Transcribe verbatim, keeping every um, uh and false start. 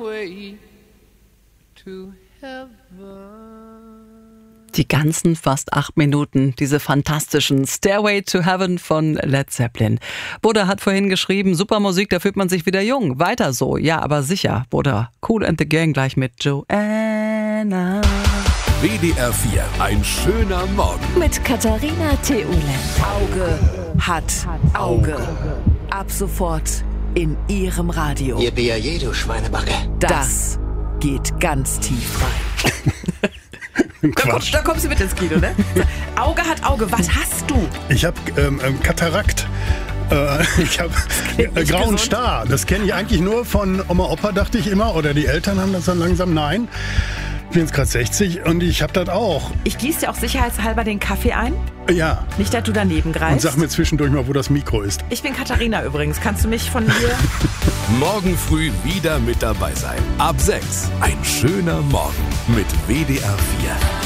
Stairway to heaven. Die ganzen fast acht Minuten, diese fantastischen Stairway to Heaven von Led Zeppelin. Buddha hat vorhin geschrieben, super Musik, da fühlt man sich wieder jung. Weiter so, ja, aber sicher, Buddha. Cool and the Gang gleich mit Joanna. W D R vier, ein schöner Morgen. Mit Katharina Theoulen. Auge hat Auge. Ab sofort in Ihrem Radio. Ihr B A J, du Schweinebacke. Das geht ganz tief rein. Quatsch. Da, komm, da kommst du mit ins Kino, ne? Auge hat Auge. Was hast du? Ich habe ähm, ähm, Katarakt. Äh, ich habe äh, grauen Star. Das kenne ich eigentlich nur von Oma, Opa, dachte ich immer. Oder die Eltern haben das dann langsam. Nein. Ich bin jetzt gerade sechzig und ich habe das auch. Ich gieße dir auch sicherheitshalber den Kaffee ein. Ja. Nicht, dass du daneben greifst. Und sag mir zwischendurch mal, wo das Mikro ist. Ich bin Katharina übrigens. Kannst du mich von hier... Morgen früh wieder mit dabei sein. Ab sechs, ein schöner Morgen mit W D R vier.